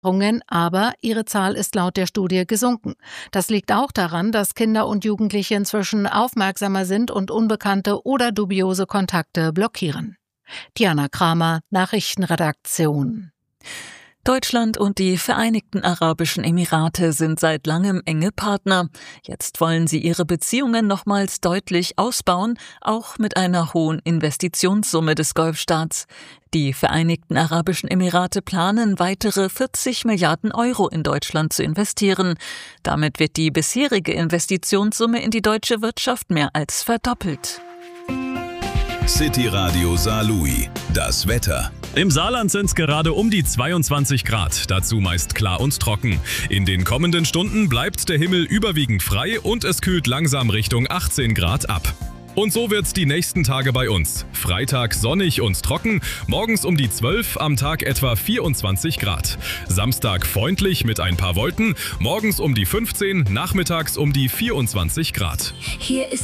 aber ihre Zahl ist laut der Studie gesunken. Das liegt auch daran, dass Kinder und Jugendliche inzwischen aufmerksamer sind und unbekannte oder dubiose Kontakte blockieren. Diana Kramer, Nachrichtenredaktion. Deutschland und die Vereinigten Arabischen Emirate sind seit langem enge Partner. Jetzt wollen sie ihre Beziehungen nochmals deutlich ausbauen, auch mit einer hohen Investitionssumme des Golfstaats. Die Vereinigten Arabischen Emirate planen, weitere 40 Milliarden Euro in Deutschland zu investieren. Damit wird die bisherige Investitionssumme in die deutsche Wirtschaft mehr als verdoppelt. City Radio Saarlouis. Das Wetter. Im Saarland sind es gerade um die 22 Grad, dazu meist klar und trocken. In den kommenden Stunden bleibt der Himmel überwiegend frei und es kühlt langsam Richtung 18 Grad ab. Und so wird's die nächsten Tage bei uns. Freitag sonnig und trocken, morgens um die 12, am Tag etwa 24 Grad. Samstag freundlich mit ein paar Wolken, morgens um die 15, nachmittags um die 24 Grad. Hier ist